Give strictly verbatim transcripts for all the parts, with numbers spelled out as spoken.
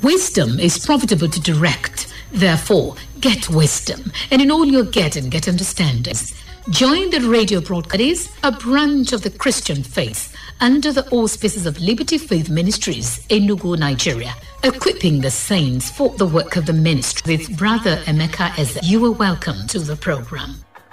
Wisdom is profitable to direct. Therefore, get wisdom, and in all you're getting, get understanding. Join the radio broadcast, a branch of the Christian faith, under the auspices of Liberty Faith Ministries, Enugu, Nigeria, equipping the saints for the work of the ministry. With Brother Emeka Eze, you are welcome to the program.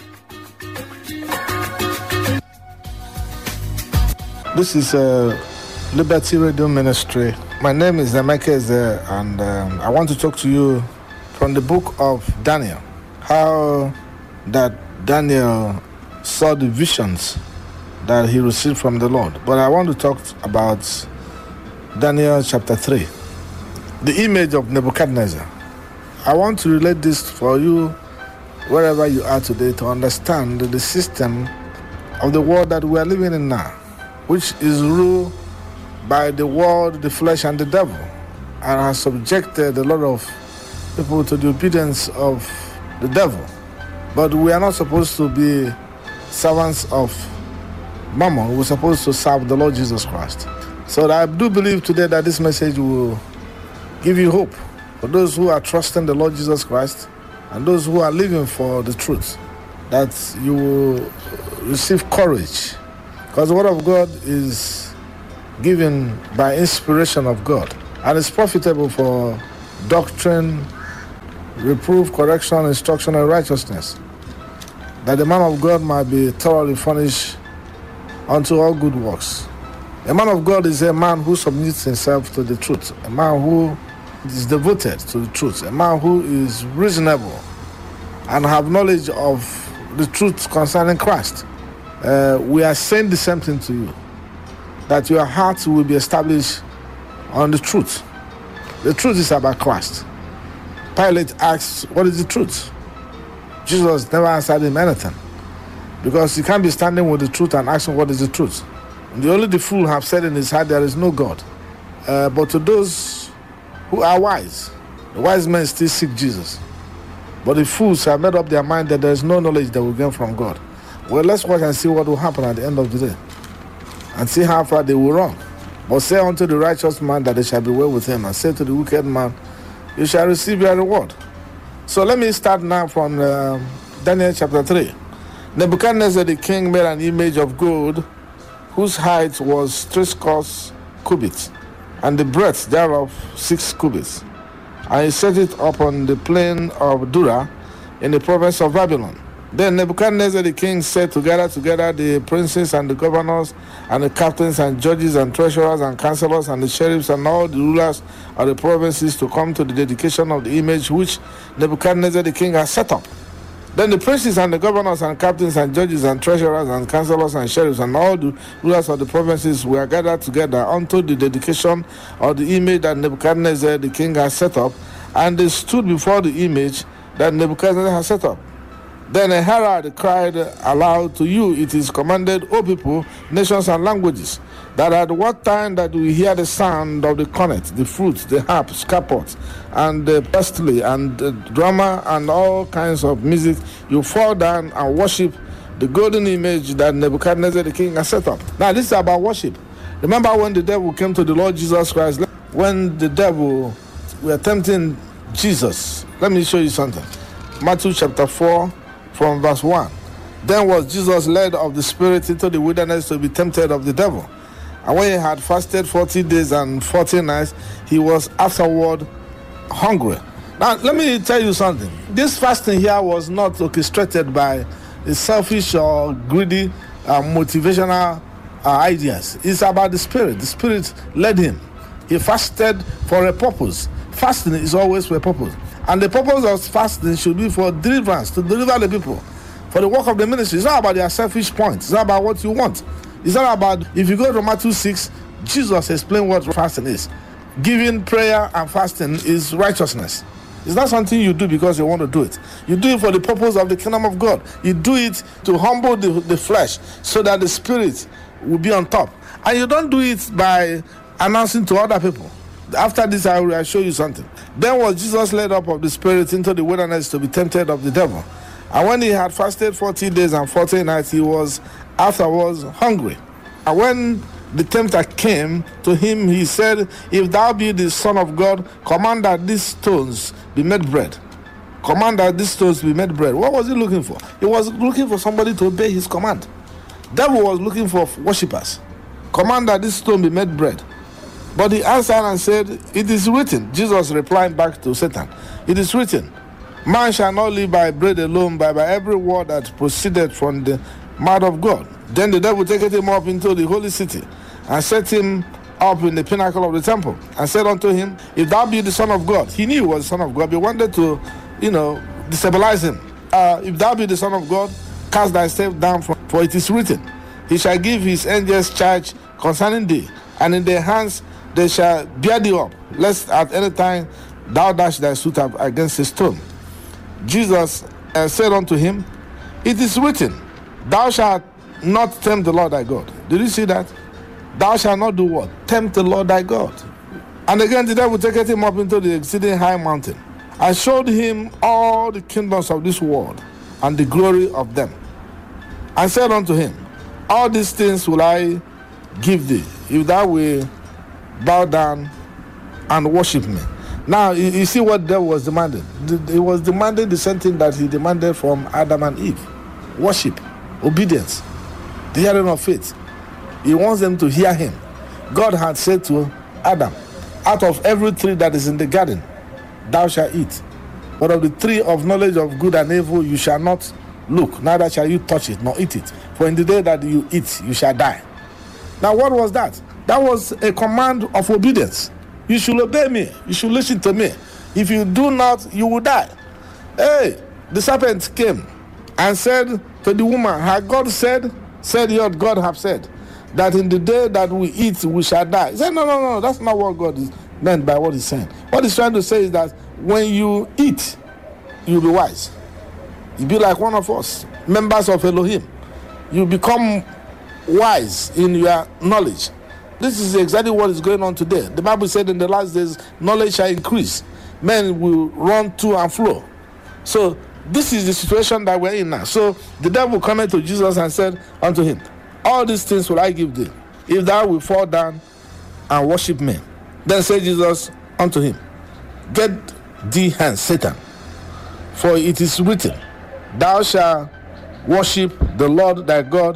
This is a Liberty Radio Ministry. My name is Emeka Eze, and um, I want to talk to you from the book of Daniel. How that Daniel saw the visions that he received from the Lord. But I want to talk about Daniel chapter three, the image of Nebuchadnezzar. I want to relate this for you wherever you are today to understand the system of the world that we are living in now, which is ruled by the world, the flesh, and the devil, and has subjected a lot of people to the obedience of the devil. But we are not supposed to be servants of Mammon. We're supposed to serve the Lord Jesus Christ. So I do believe today that this message will give you hope for those who are trusting the Lord Jesus Christ and those who are living for the truth, that you will receive courage, because the Word of God is given by inspiration of God, and it's profitable for doctrine, reproof, correction, instruction, and righteousness, that the man of God might be thoroughly furnished unto all good works. A man of God is a man who submits himself to the truth, a man who is devoted to the truth, a man who is reasonable and have knowledge of the truth concerning Christ. Uh, we are saying the same thing to you, that your heart will be established on the truth. The truth is about Christ. Pilate asked, what is the truth? Jesus never answered him anything, because you can't be standing with the truth and asking what is the truth. And the only the fool have said in his heart, there is no God. Uh, but to those who are wise, the wise men still seek Jesus. But the fools have made up their mind that there is no knowledge that will gain from God. Well, let's watch and see what will happen at the end of the day, and see how far they will run. But say unto the righteous man that they shall be well with him, and say to the wicked man, you shall receive your reward. So let me start now from uh, Daniel chapter three. Nebuchadnezzar the king made an image of gold, whose height was three scores cubits, and the breadth thereof six cubits. And he set it up on the plain of Dura, in the province of Babylon. Then Nebuchadnezzar the king said to gather together the princes and the governors and the captains and judges and treasurers and counselors and the sheriffs and all the rulers of the provinces to come to the dedication of the image which Nebuchadnezzar the king has set up. Then the princes and the governors and captains and judges and treasurers and counselors and sheriffs and all the rulers of the provinces were gathered together unto the dedication of the image that Nebuchadnezzar the king has set up, and they stood before the image that Nebuchadnezzar has set up. Then a herald cried aloud, to you it is commanded, O people, nations, and languages, that at what time that we hear the sound of the cornet, the flute, the harp, scarpot, and the pastille, and the drummer, and all kinds of music, you fall down and worship the golden image that Nebuchadnezzar the king has set up. Now this is about worship. Remember when the devil came to the Lord Jesus Christ, when the devil were tempting Jesus. Let me show you something. Matthew chapter four, from verse one. Then was Jesus led of the Spirit into the wilderness to be tempted of the devil. And when he had fasted forty days and forty nights, he was afterward hungry. Now, let me tell you something. This fasting here was not orchestrated by a selfish or greedy uh, motivational uh, ideas. It's about the Spirit. The Spirit led him. He fasted for a purpose. Fasting is always for a purpose. And the purpose of fasting should be for deliverance, to deliver the people, for the work of the ministry. It's not about their selfish points. It's not about what you want. It's not about, if you go to Matthew six, Jesus explained what fasting is. Giving, prayer, and fasting is righteousness. It's not something you do because you want to do it. You do it for the purpose of the kingdom of God. You do it to humble the, the flesh so that the spirit will be on top. And you don't do it by announcing to other people. After this, I will show you something. Then was Jesus led up of the Spirit into the wilderness to be tempted of the devil. And when he had fasted forty days and forty nights, he was afterwards hungry. And when the tempter came to him, he said, if thou be the Son of God, command that these stones be made bread. Command that these stones be made bread. What was he looking for? He was looking for somebody to obey his command. Devil was looking for worshippers. Command that this stone be made bread. But he answered and said, it is written. Jesus replied back to Satan, it is written, man shall not live by bread alone, but by every word that proceeded from the mouth of God. Then the devil taketh him up into the holy city, and set him up in the pinnacle of the temple, and said unto him, if thou be the Son of God. He knew he was the Son of God, but he wanted to, you know, destabilize him. Uh, if thou be the Son of God, cast thyself down, from, for it is written, he shall give his angels charge concerning thee, and in their hands they shall bear thee up, lest at any time thou dash thy foot up against a stone. Jesus uh, said unto him, it is written, thou shalt not tempt the Lord thy God. Did you see that? Thou shalt not do what? Tempt the Lord thy God. And again the devil taketh him up into the exceeding high mountain, and showed him all the kingdoms of this world, and the glory of them, and said unto him, all these things will I give thee, if thou wilt bow down and worship me. Now, you, you see what the devil was demanding. He was demanding the same thing that he demanded from Adam and Eve. Worship, obedience, the hearing of faith. He wants them to hear him. God had said to Adam, out of every tree that is in the garden, thou shalt eat. But of the tree of knowledge of good and evil you shall not look, neither shall you touch it, nor eat it. For in the day that you eat, you shall die. Now, what was that? That was a command of obedience. You should obey me. You should listen to me. If you do not, you will die. Hey, the serpent came and said to the woman, had God said, said what God have said, that in the day that we eat, we shall die. He said, no, no, no, that's not what God is meant by what he's saying. What he's trying to say is that when you eat, you'll be wise. You'll be like one of us, members of Elohim. You become wise in your knowledge. This is exactly what is going on today. The Bible said in the last days, knowledge shall increase. Men will run to and fro. So this is the situation that we're in now. So the devil came to Jesus and said unto him, all these things will I give thee, if thou wilt fall down and worship me. Then said Jesus unto him, get thee hence, Satan, for it is written, thou shalt worship the Lord thy God,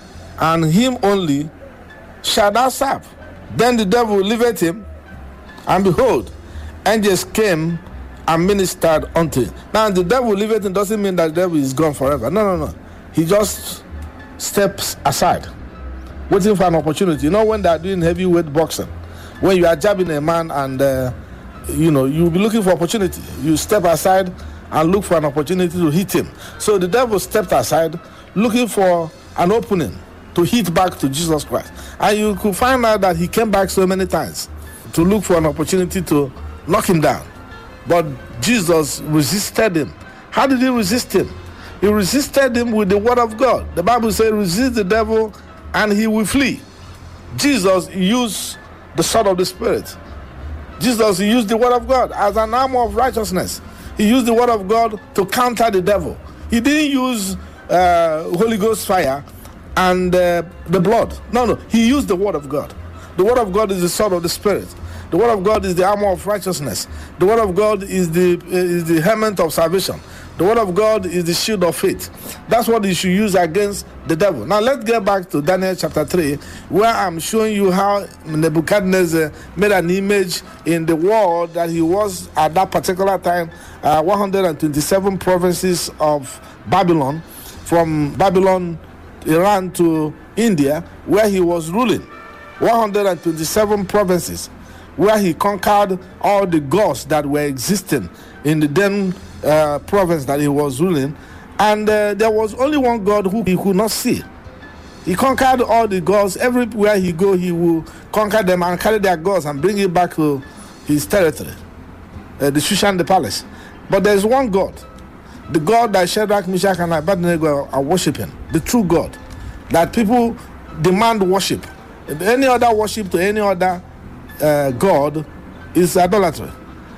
and him only shalt thou serve. Then the devil left him, and behold, angels came and ministered unto him. Now, the devil left him doesn't mean that the devil is gone forever. No, no, no. He just steps aside, waiting for an opportunity. You know, when they are doing heavyweight boxing, when you are jabbing a man and, uh, you know, you'll be looking for opportunity. You step aside and look for an opportunity to hit him. So the devil stepped aside, looking for an opening to hit back to Jesus Christ. And you could find out that he came back so many times to look for an opportunity to knock him down. But Jesus resisted him. How did he resist him? He resisted him with the word of God. The Bible says, resist the devil and he will flee. Jesus used the sword of the Spirit. Jesus used the word of God as an armor of righteousness. He used the word of God to counter the devil. He didn't use uh, Holy Ghost fire and uh, the blood. No, no. He used the word of God. The word of God is the sword of the Spirit. The word of God is the armor of righteousness. The word of God is the uh, is the helmet of salvation. The word of God is the shield of faith. That's what you should use against the devil. Now let's get back to Daniel chapter three, where I'm showing you how Nebuchadnezzar made an image in the world that he was at that particular time, uh, one hundred twenty-seven provinces of Babylon, from Babylon, Iran to India, where he was ruling. one hundred twenty-seven provinces, where he conquered all the gods that were existing in the then uh, province that he was ruling. And uh, there was only one God who he could not see. He conquered all the gods. Everywhere he go, he will conquer them and carry their gods and bring it back to his territory, uh, the Shushan, the palace. But there is one God, the God that Shadrach, Meshach, and Abednego are worshiping, the true God, that people demand worship. Any other worship to any other uh, God is idolatry.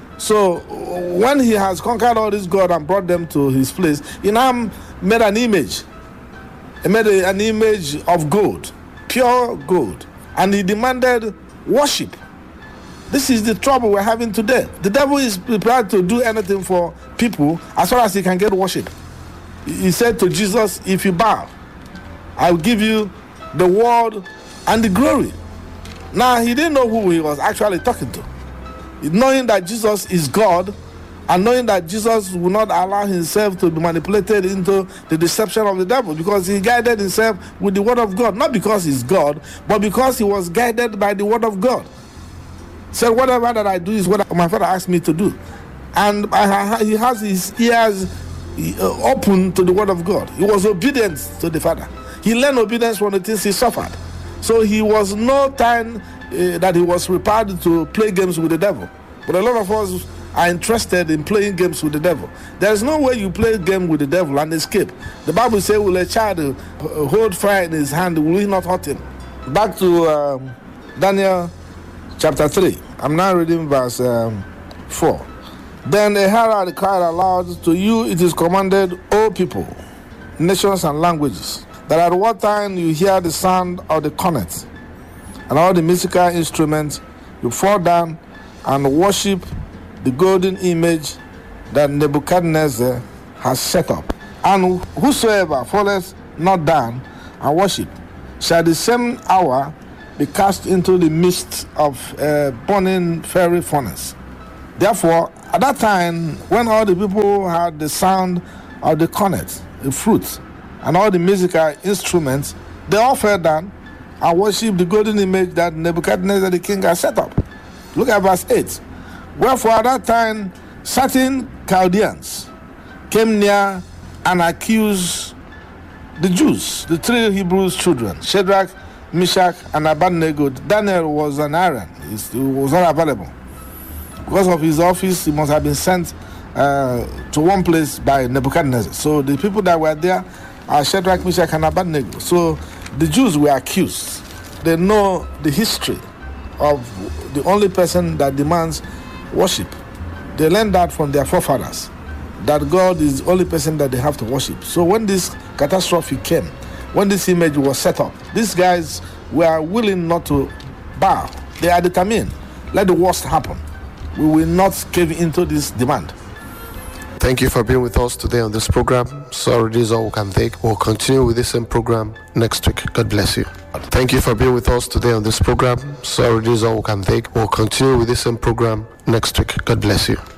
So when he has conquered all these gods and brought them to his place, he now made an image. He made a, an image of gold, pure gold, and he demanded worship. This is the trouble we're having today. The devil is prepared to do anything for people as far as he can get worship. He said to Jesus, if you bow, I will give you the world and the glory. Now, he didn't know who he was actually talking to. Knowing that Jesus is God, and knowing that Jesus will not allow himself to be manipulated into the deception of the devil, because he guided himself with the word of God, not because he's God, but because he was guided by the word of God. Said, whatever that I do is what my Father asked me to do. And I, he has his ears open to the word of God. He was obedient to the Father. He learned obedience from the things he suffered. So he was no time uh, that he was prepared to play games with the devil. But a lot of us are interested in playing games with the devil. There is no way you play a game with the devil and escape. The Bible says, will a child hold fire in his hand, will he not hurt him? Back to um, Daniel chapter three. I'm now reading verse um, four. Then a herald cried aloud, to you it is commanded, O people, nations and languages, that at what time you hear the sound of the cornet and all the musical instruments, you fall down and worship the golden image that Nebuchadnezzar has set up. And whosoever falleth not down and worship shall the same hour be cast into the midst of a burning fiery furnace. Therefore, at that time, when all the people had the sound of the cornet, the flute, and all the musical instruments, they all fell down and worshipped the golden image that Nebuchadnezzar the king had set up. Look at verse eight. Wherefore at that time, certain Chaldeans came near and accused the Jews, the three Hebrew children, Shadrach, Meshach, and Abednego. Daniel was an errand. He was not available. Because of his office, he must have been sent uh, to one place by Nebuchadnezzar. So the people that were there are Shadrach, Meshach, and Abednego. So the Jews were accused. They know the history of the only person that demands worship. They learned that from their forefathers, that God is the only person that they have to worship. So when this catastrophe came, when this image was set up, these guys were willing not to bow. They are determined. Let the worst happen. We will not cave into this demand. Thank you for being with us today on this program. Sorry, this is all we can take. We'll continue with this same program next week. God bless you. Thank you for being with us today on this program. Sorry, this is all we can take. We'll continue with this same program next week. God bless you.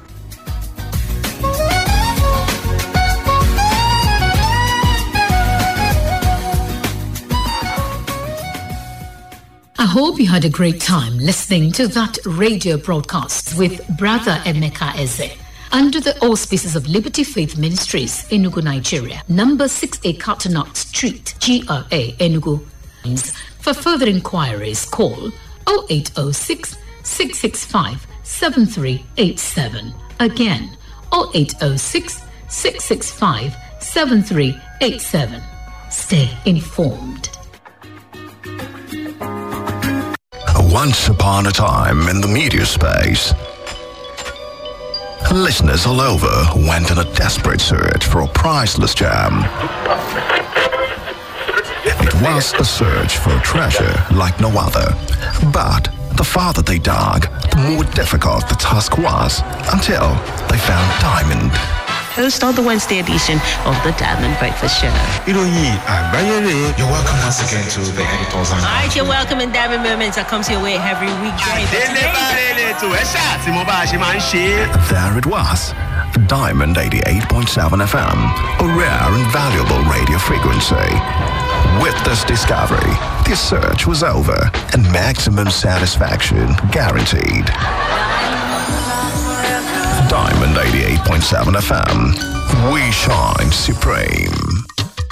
I hope you had a great time listening to that radio broadcast with Brother Emeka Eze under the auspices of Liberty Faith Ministries, Enugu, Nigeria, number six A Cartonot Street, G R A, Enugu. For further inquiries, call oh eight oh six, six six five, seven three eight seven. Again, oh eight oh six, six six five, seven three eight seven. Stay informed. Once upon a time in the media space, listeners all over went on a desperate search for a priceless gem. It was a search for a treasure like no other. But the farther they dug, the more difficult the task was, until they found diamond. Host of the Wednesday edition of the Diamond Breakfast Show. You're welcome once again to the editors. All right, you're welcome in Diamond Moments that comes your way every weekday. There it was, Diamond eighty-eight point seven F M, a rare and valuable radio frequency. With this discovery, the search was over and maximum satisfaction guaranteed. Diamond eighty-eight point seven F M, we shine supreme.